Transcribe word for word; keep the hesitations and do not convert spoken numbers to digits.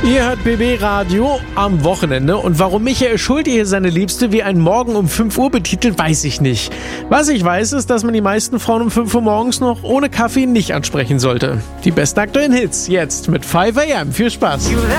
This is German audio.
Ihr hört B B Radio am Wochenende und warum Michael Schulte hier seine Liebste wie ein Morgen um fünf Uhr betitelt, weiß ich nicht. Was ich weiß, ist, dass man die meisten Frauen um fünf Uhr morgens noch ohne Kaffee nicht ansprechen sollte. Die besten aktuellen Hits jetzt mit fünf a m. Viel Spaß!